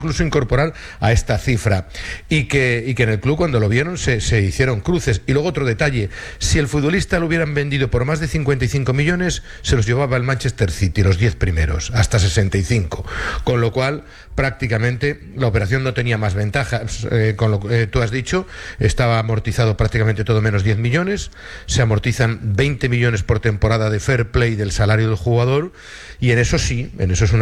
incluso incorporar a esta cifra y que en el club cuando lo vieron se hicieron cruces. Y luego otro detalle, si el futbolista lo hubieran vendido por más de 55 millones se los llevaba el Manchester City, los 10 primeros, hasta 65, con lo cual prácticamente la operación no tenía más ventajas. Con lo que tú has dicho, estaba amortizado prácticamente todo menos 10 millones, se amortizan 20 millones por temporada de fair play del salario del jugador, y en eso es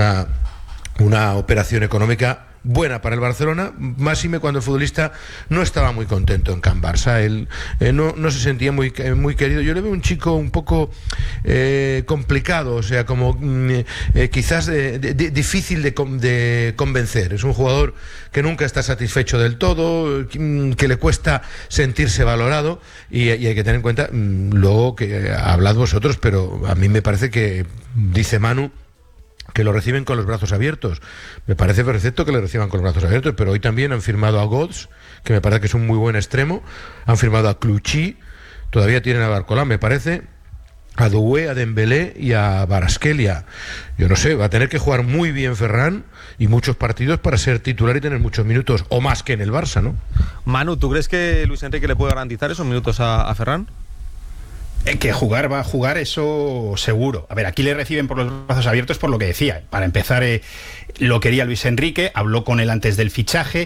una operación económica buena para el Barcelona, máxime cuando el futbolista no estaba muy contento en Can Barça. Él no se sentía muy querido. Yo le veo un chico un poco complicado, o sea, como quizás difícil de convencer. Es un jugador que nunca está satisfecho del todo, que le cuesta sentirse valorado, y hay que tener en cuenta, luego que hablad vosotros, pero a mí me parece que, dice Manu, que lo reciben con los brazos abiertos. Me parece perfecto que le reciban con los brazos abiertos, pero hoy también han firmado a Götze, que me parece que es un muy buen extremo, han firmado a Clichy, todavía tienen a Barcola, me parece, a Doué, a Dembélé y a Kvaratskhelia. Yo no sé, va a tener que jugar muy bien Ferran y muchos partidos para ser titular y tener muchos minutos, o más que en el Barça, ¿no? Manu, ¿tú crees que Luis Enrique le puede garantizar esos minutos a Ferran? Que jugar va a jugar, eso seguro. A ver, aquí le reciben por los brazos abiertos por lo que decía. Para empezar, lo quería Luis Enrique, habló con él antes del fichaje,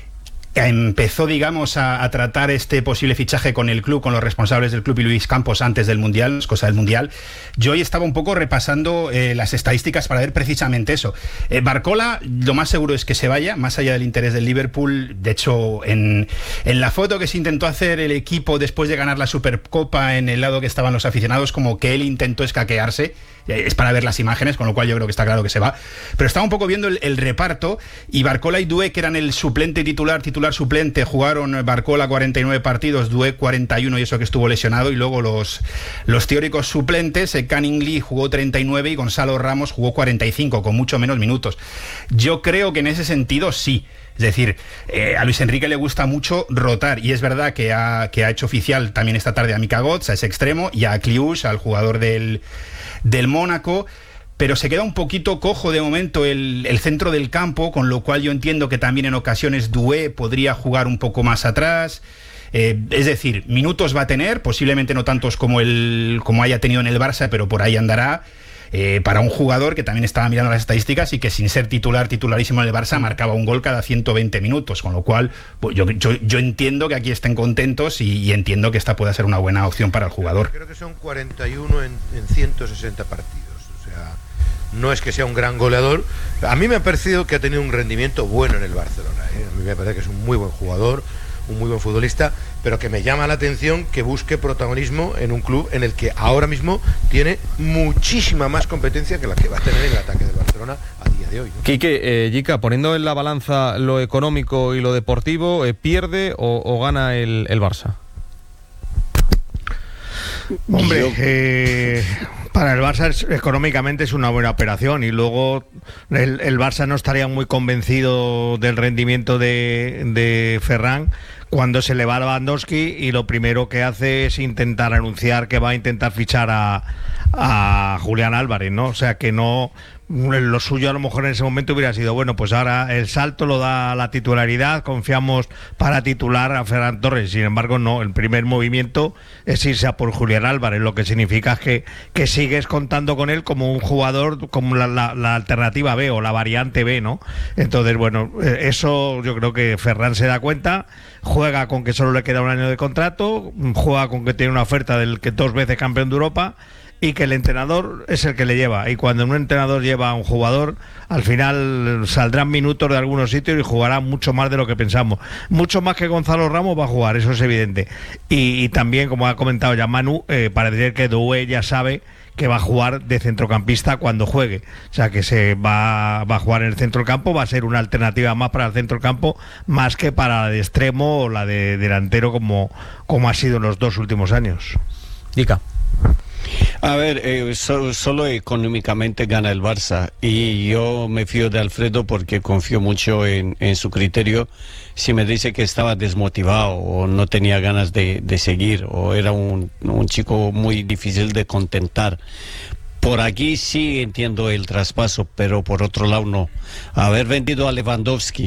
empezó, digamos, a tratar este posible fichaje con el club, con los responsables del club y Luis Campos antes del Mundial, es cosa del Mundial. Yo hoy estaba un poco repasando las estadísticas para ver precisamente eso. Barcola, lo más seguro es que se vaya, más allá del interés del Liverpool. De hecho, en la foto que se intentó hacer el equipo después de ganar la Supercopa, en el lado que estaban los aficionados, como que él intentó escaquearse. Es para ver las imágenes, con lo cual yo creo que está claro que se va. Pero estaba un poco viendo el reparto, y Barcola y Doué, que eran el suplente titular suplente, jugaron Barcola 49 partidos, Doué 41, y eso que estuvo lesionado, y luego los teóricos suplentes, Canning Lee jugó 39 y Gonzalo Ramos jugó 45, con mucho menos minutos. Yo creo que en ese sentido sí. Es decir, a Luis Enrique le gusta mucho rotar, y es verdad que ha hecho oficial también esta tarde a Mika Götze, a ese extremo, y a Kliush, al jugador del Mónaco, pero se queda un poquito cojo de momento el centro del campo, con lo cual yo entiendo que también en ocasiones Doué podría jugar un poco más atrás. Es decir, minutos va a tener, posiblemente no tantos como haya tenido en el Barça, pero por ahí andará. Para un jugador que también estaba mirando las estadísticas y que sin ser titularísimo en el Barça marcaba un gol cada 120 minutos, con lo cual pues yo entiendo que aquí estén contentos, y entiendo que esta pueda ser una buena opción para el jugador. Creo que son 41 en 160 partidos, o sea, no es que sea un gran goleador. A mí me ha parecido que ha tenido un rendimiento bueno en el Barcelona, A mí me parece que es un muy buen jugador, un muy buen futbolista, pero que me llama la atención que busque protagonismo en un club en el que ahora mismo tiene muchísima más competencia que la que va a tener en el ataque del Barcelona a día de hoy, ¿no? Quique, Jica, poniendo en la balanza lo económico y lo deportivo, ¿pierde o gana el Barça? Hombre, para el Barça económicamente es una buena operación, y luego el Barça no estaría muy convencido del rendimiento de Ferran cuando se le va a Lewandowski, y lo primero que hace es intentar anunciar que va a intentar fichar a Julián Álvarez, ¿no? O sea que no, lo suyo a lo mejor en ese momento hubiera sido, bueno, pues ahora el salto lo da la titularidad, confiamos para titular a Ferran Torres. Sin embargo, no, el primer movimiento es irse a por Julián Álvarez, lo que significa es que sigues contando con él como un jugador, como la alternativa B o la variante B, ¿no? Entonces, bueno, eso yo creo que Ferran se da cuenta, juega con que solo le queda un año de contrato, juega con que tiene una oferta del que 2 veces campeón de Europa, y que el entrenador es el que le lleva, y cuando un entrenador lleva a un jugador, al final saldrán minutos de algunos sitios y jugará mucho más de lo que pensamos, mucho más que Gonzalo Ramos va a jugar, eso es evidente, y también, como ha comentado ya Manu, parece que Doué ya sabe que va a jugar de centrocampista cuando juegue, o sea que se va a jugar en el centro del campo, va a ser una alternativa más para el centro del campo, más que para la de extremo o la de delantero como ha sido en los 2 últimos años. Jica. A ver, solo económicamente gana el Barça, y yo me fío de Alfredo porque confío mucho en su criterio. Si me dice que estaba desmotivado o no tenía ganas de seguir, o era un chico muy difícil de contentar, por aquí sí entiendo el traspaso, pero por otro lado no. Haber vendido a Lewandowski